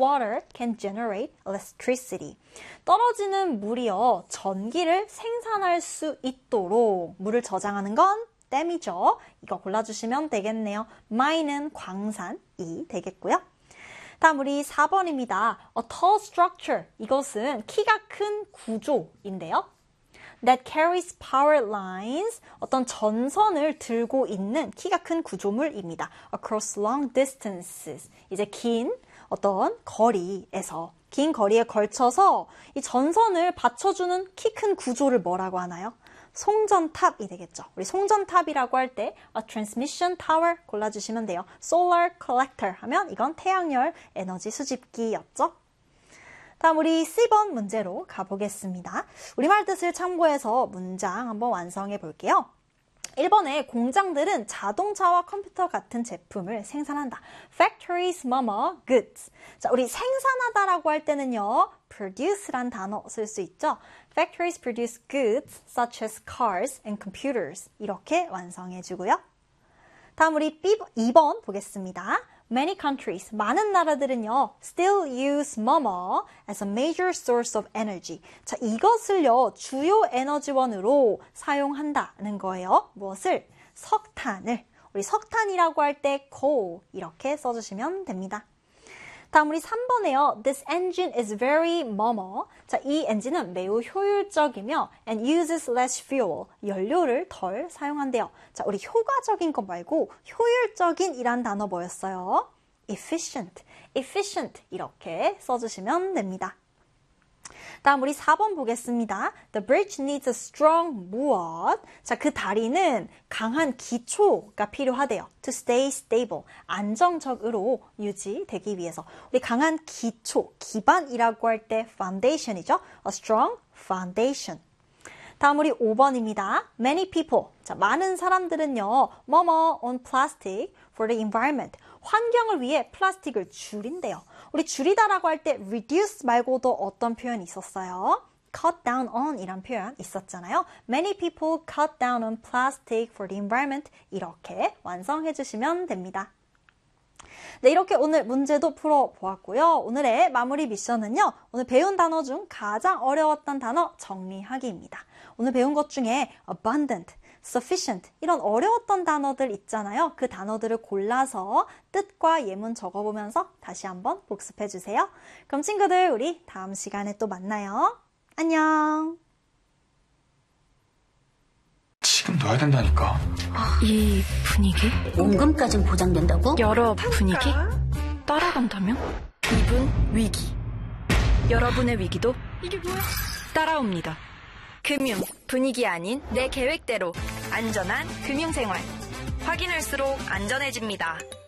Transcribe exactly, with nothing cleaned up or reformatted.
water can generate electricity. 떨어지는 물이요, 전기를 생산할 수 있도록 물을 저장하는 건 댐이죠. 이거 골라주시면 되겠네요. mine은 광산이 되겠고요. 다음 우리 사 번입니다. A tall structure. 이것은 키가 큰 구조인데요. That carries power lines. 어떤 전선을 들고 있는 키가 큰 구조물입니다. Across long distances. 이제 긴 어떤 거리에서, 긴 거리에 걸쳐서 이 전선을 받쳐주는 키 큰 구조를 뭐라고 하나요? 송전탑이 되겠죠. 우리 송전탑이라고 할 때 a transmission tower 골라주시면 돼요. solar collector 하면 이건 태양열 에너지 수집기였죠. 다음 우리 십 번 문제로 가보겠습니다. 우리말 뜻을 참고해서 문장 한번 완성해 볼게요. 일 번에 공장들은 자동차와 컴퓨터 같은 제품을 생산한다. Factories mama goods. 자, 우리 생산하다라고 할 때는요, produce란 단어 쓸 수 있죠. Factories produce goods such as cars and computers. 이렇게 완성해 주고요. 다음 우리 이 번 보겠습니다. Many countries, 많은 나라들은요, still use mama as a major source of energy. 자, 이것을요, 주요 에너지원으로 사용한다는 거예요. 무엇을? 석탄을. 우리 석탄이라고 할 때 coal 이렇게 써주시면 됩니다. 다음 우리 삼 번에요. This engine is very mama. 자, 이 엔진은 매우 효율적이며 and uses less fuel. 연료를 덜 사용한대요. 자, 우리 효과적인 것 말고 효율적인 이란 단어 뭐였어요? efficient. efficient 이렇게 써주시면 됩니다. 다음 우리 사 번 보겠습니다. The bridge needs a strong 무엇? 자, 그 다리는 강한 기초가 필요하대요. To stay stable. 안정적으로 유지되기 위해서. 우리 강한 기초, 기반이라고 할 때 foundation이죠. A strong foundation. 다음 우리 오 번입니다. Many people. 자, 많은 사람들은요. 뭐뭐 on plastic for the environment. 환경을 위해 플라스틱을 줄인대요. 우리 줄이다라고 할 때 reduce 말고도 어떤 표현이 있었어요? cut down on 이란 표현 있었잖아요. Many people cut down on plastic for the environment. 이렇게 완성해 주시면 됩니다. 네, 이렇게 오늘 문제도 풀어보았고요. 오늘의 마무리 미션은요. 오늘 배운 단어 중 가장 어려웠던 단어 정리하기입니다. 오늘 배운 것 중에 abundant, sufficient 이런 어려웠던 단어들 있잖아요. 그 단어들을 골라서 뜻과 예문 적어보면서 다시 한번 복습해주세요. 그럼 친구들 우리 다음 시간에 또 만나요. 안녕. 지금 넣어야 된다니까. 이 분위기? 원금까진 보장된다고? 여러 분위기? 따라간다면? 이분 위기. 여러분의 위기도 이게 뭐야? 따라옵니다. 금융, 분위기 아닌 내 계획대로 안전한 금융생활. 확인할수록 안전해집니다.